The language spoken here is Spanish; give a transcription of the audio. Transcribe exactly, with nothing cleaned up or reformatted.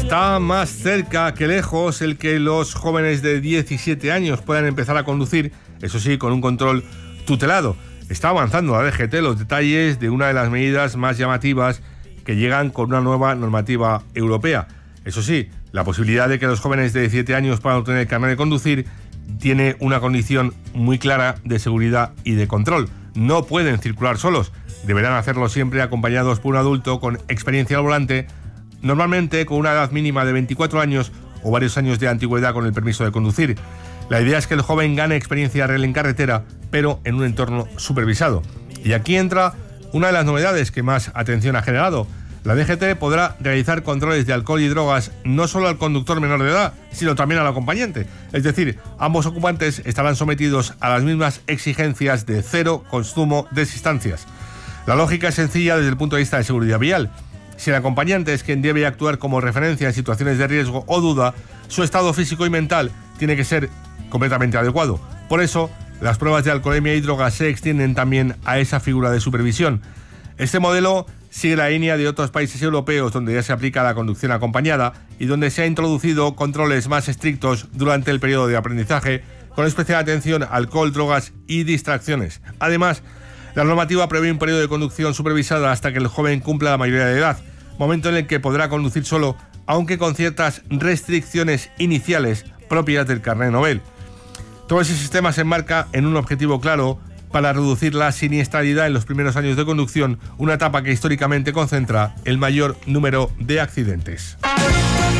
Está más cerca que lejos el que los jóvenes de diecisiete años puedan empezar a conducir, eso sí, con un control tutelado. Está avanzando la D G T los detalles de una de las medidas más llamativas que llegan con una nueva normativa europea. Eso sí, la posibilidad de que los jóvenes de diecisiete años puedan obtener el carnet de conducir tiene una condición muy clara de seguridad y de control. No pueden circular solos, deberán hacerlo siempre acompañados por un adulto con experiencia al volante, normalmente con una edad mínima de veinticuatro años o varios años de antigüedad con el permiso de conducir. La idea es que el joven gane experiencia real en carretera, pero en un entorno supervisado. Y aquí entra una de las novedades que más atención ha generado. La D G T podrá realizar controles de alcohol y drogas no solo al conductor menor de edad, sino también al acompañante. Es decir, ambos ocupantes estarán sometidos a las mismas exigencias de cero consumo de sustancias. La lógica es sencilla desde el punto de vista de seguridad vial. Si el acompañante es quien debe actuar como referencia en situaciones de riesgo o duda, su estado físico y mental tiene que ser completamente adecuado. Por eso, las pruebas de alcoholemia y drogas se extienden también a esa figura de supervisión. Este modelo sigue la línea de otros países europeos donde ya se aplica la conducción acompañada y donde se han introducido controles más estrictos durante el periodo de aprendizaje, con especial atención a alcohol, drogas y distracciones. Además, la normativa prevé un periodo de conducción supervisada hasta que el joven cumpla la mayoría de edad, momento en el que podrá conducir solo, aunque con ciertas restricciones iniciales propias del carnet Nobel. Todo ese sistema se enmarca en un objetivo claro para reducir la siniestralidad en los primeros años de conducción, una etapa que históricamente concentra el mayor número de accidentes.